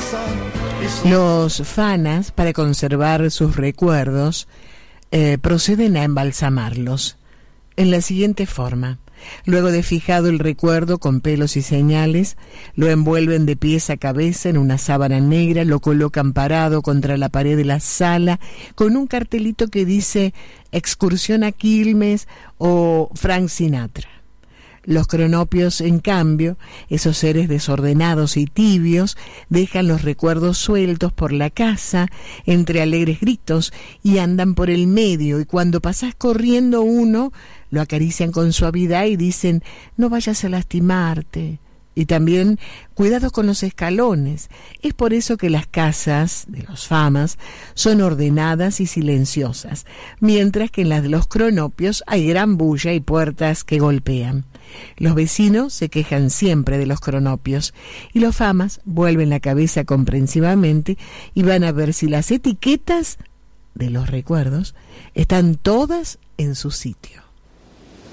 Los fanas, para conservar sus recuerdos, proceden a embalsamarlos en la siguiente forma. Luego de fijado el recuerdo con pelos y señales, lo envuelven de pies a cabeza en una sábana negra, lo colocan parado contra la pared de la sala con un cartelito que dice excursión a Quilmes o Frank Sinatra. Los cronopios, en cambio, esos seres desordenados y tibios, dejan los recuerdos sueltos por la casa, entre alegres gritos, y andan por el medio, y cuando pasás corriendo uno, lo acarician con suavidad y dicen, no vayas a lastimarte. Y también, cuidado con los escalones. Es por eso que las casas de los famas son ordenadas y silenciosas, mientras que en las de los cronopios hay gran bulla y puertas que golpean. Los vecinos se quejan siempre de los cronopios y los famas vuelven la cabeza comprensivamente y van a ver si las etiquetas de los recuerdos están todas en su sitio.